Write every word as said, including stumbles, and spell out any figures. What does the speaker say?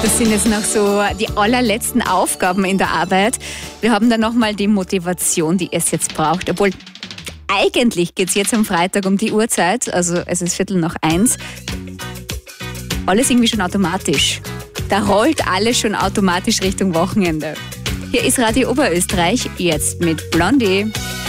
Das sind jetzt noch so die allerletzten Aufgaben in der Arbeit. Wir haben dann nochmal die Motivation, die es jetzt braucht. Obwohl, eigentlich geht es jetzt am Freitag um die Uhrzeit, also es ist Viertel nach eins. Alles irgendwie schon automatisch. Da rollt alles schon automatisch Richtung Wochenende. Hier ist Radio Oberösterreich, jetzt mit Blondie.